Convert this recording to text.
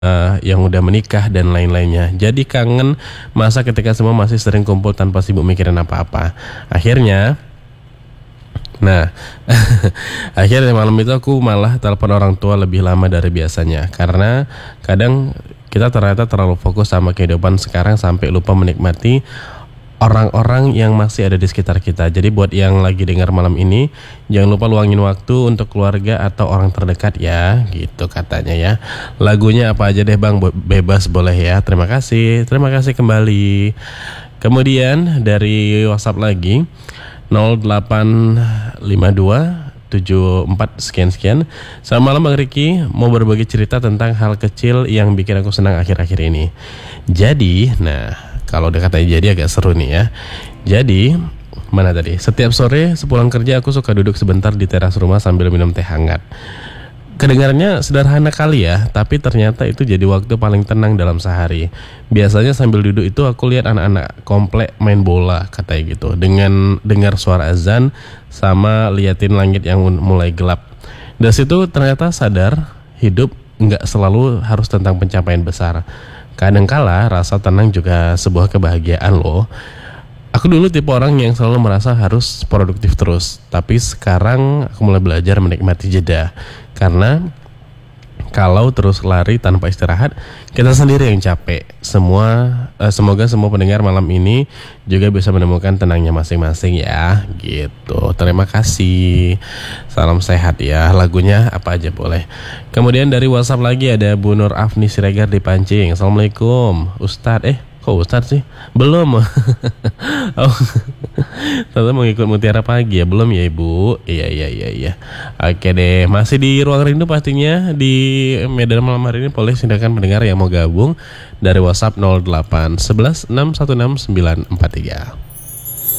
yang udah menikah dan lain-lainnya. Jadi kangen masa ketika semua masih sering kumpul tanpa sibuk mikirin apa-apa. Akhirnya, nah, akhirnya malam itu aku malah telepon orang tua lebih lama dari biasanya. Karena kadang kita ternyata terlalu fokus sama kehidupan sekarang sampai lupa menikmati orang-orang yang masih ada di sekitar kita. Jadi buat yang lagi dengar malam ini, jangan lupa luangin waktu untuk keluarga atau orang terdekat ya, gitu katanya ya. Lagunya apa aja deh Bang, bebas boleh ya. Terima kasih kembali. Kemudian dari WhatsApp lagi 0852 74 sekian. Selamat malam Bang Riki, mau berbagi cerita tentang hal kecil yang bikin aku senang akhir-akhir ini. Jadi, nah kalau udah katanya jadi agak seru nih ya. Jadi, mana tadi? Setiap sore sepulang kerja aku suka duduk sebentar di teras rumah sambil minum teh hangat. Kedengarannya sederhana kali ya, tapi ternyata itu jadi waktu paling tenang dalam sehari. Biasanya sambil duduk itu aku lihat anak-anak komplek main bola katanya gitu. Dengan dengar suara azan sama liatin langit yang mulai gelap. Dari situ ternyata sadar hidup nggak selalu harus tentang pencapaian besar. Kadangkala rasa tenang juga sebuah kebahagiaan loh. Aku dulu tipe orang yang selalu merasa harus produktif terus. Tapi sekarang aku mulai belajar menikmati jeda. Karena kalau terus lari tanpa istirahat, kita sendiri yang capek. Semoga semua pendengar malam ini juga bisa menemukan tenangnya masing-masing ya. Gitu. Terima kasih. Salam sehat ya. Lagunya apa aja boleh. Kemudian dari WhatsApp lagi ada Bu Nur Afni Siregar di Pancing. Assalamualaikum Ustadz. Kok Ustadz sih? Belum. Oh, ternyata mau ikut Mutiara Pagi ya? Belum ya Ibu? Iya. Oke deh, masih di Ruang Rindu pastinya. Di Medan malam hari ini boleh silakan pendengar yang mau gabung dari WhatsApp 08 11 616 943.